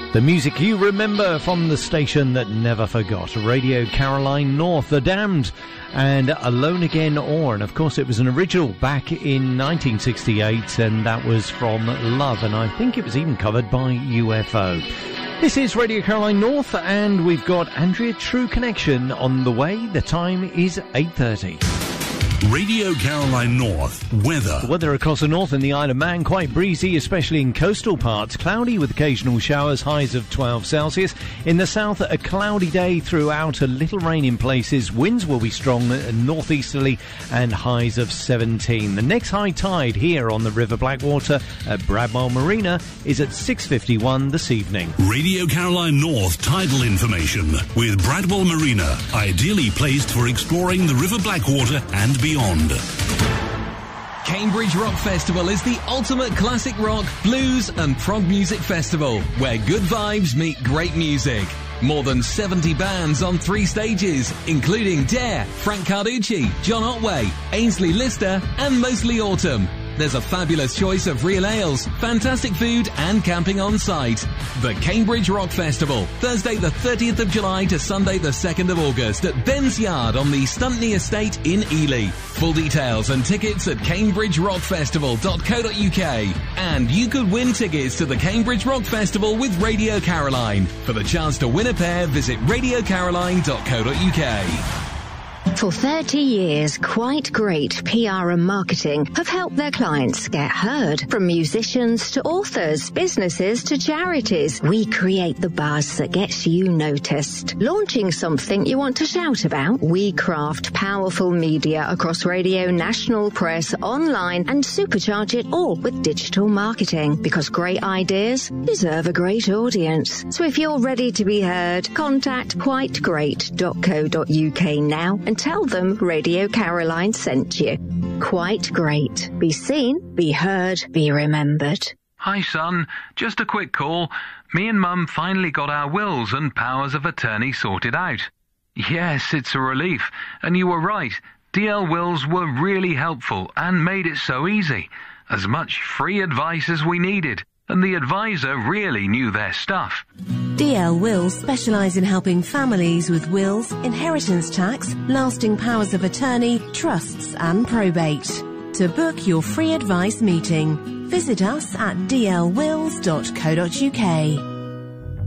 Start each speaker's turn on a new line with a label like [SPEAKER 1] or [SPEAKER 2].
[SPEAKER 1] The music you remember from the station that never forgot. Radio Caroline North, The Damned, and Alone Again Or. And of course it was an original back in 1968, and that was from Love, and I think it was even covered by UFO. This is Radio Caroline North, and we've got Andrea True Connection on the way. The time is 8:30.
[SPEAKER 2] Radio Caroline North weather.
[SPEAKER 1] The weather across the north and the Isle of Man, quite breezy, especially in coastal parts. Cloudy with occasional showers, highs of 12 Celsius. In the south, a cloudy day throughout, a little rain in places. Winds will be strong northeasterly and highs of 17. The next high tide here on the River Blackwater at Bradwell Marina is at 6:51 this evening.
[SPEAKER 2] Radio Caroline North tidal information with Bradwell Marina, ideally placed for exploring the River Blackwater and beyond.
[SPEAKER 3] Cambridge Rock Festival is the ultimate classic rock, blues and prog music festival where good vibes meet great music. More than 70 bands on 3 stages, including Dare, Frank Carducci, John Otway, Ainsley Lister and Mostly Autumn. There's a fabulous choice of real ales, fantastic food and camping on site. The Cambridge Rock Festival, Thursday the 30th of July to Sunday the 2nd of August at Ben's Yard on the Stuntney Estate in Ely. Full details and tickets at cambridgerockfestival.co.uk. And you could win tickets to the Cambridge Rock Festival with Radio Caroline. For the chance to win a pair, visit radiocaroline.co.uk.
[SPEAKER 4] For 30 years, Quite Great PR and Marketing have helped their clients get heard. From musicians to authors, businesses to charities, we create the buzz that gets you noticed. Launching something you want to shout about? We craft powerful media across radio, national press, online, and supercharge it all with digital marketing. Because great ideas deserve a great audience. So if you're ready to be heard, contact quitegreat.co.uk now and tell them Radio Caroline sent you. Quite Great. Be seen, be heard, be remembered.
[SPEAKER 5] Hi, son. Just a quick call. Me and Mum finally got our wills and powers of attorney sorted out. Yes, it's a relief. And you were right. DL Wills were really helpful and made it so easy. As much free advice as we needed. And the advisor really knew their stuff.
[SPEAKER 6] DL Wills specialise in helping families with wills, inheritance tax, lasting powers of attorney, trusts and probate. To book your free advice meeting, visit us at dlwills.co.uk.